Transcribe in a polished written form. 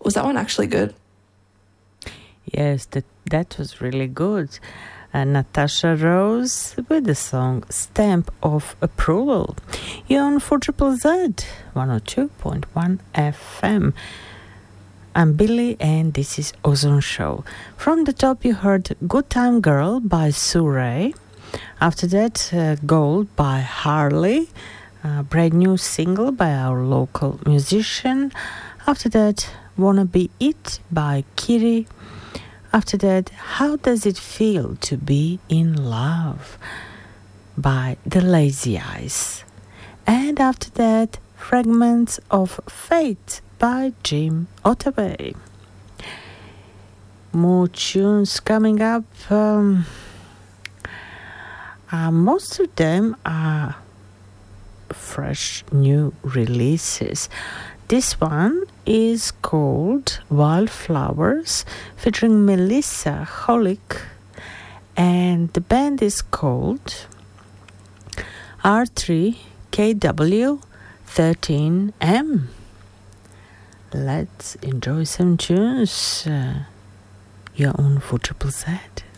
Was that one actually good? Yes, that was really good. Natasha Rose with the song Stamp of Approval. You're on 4ZZZ 102.1 FM. I'm Billy and this is Ozone Show. From the top you heard Good Time Girl by Surrey. After that, Gold by Harley. Brand new single by our local musician. After that, Wanna Be It by Kiri. After that, How Does It Feel to Be in Love by The Lazy Eyes. And after that, Fragments of Fate by Jim Ottaway. More tunes coming up. Most of them are fresh new releases. This one is called Wildflowers, featuring Melissa Holick, and the band is called R3KW13M. Let's enjoy some tunes. You're on 4ZZZ.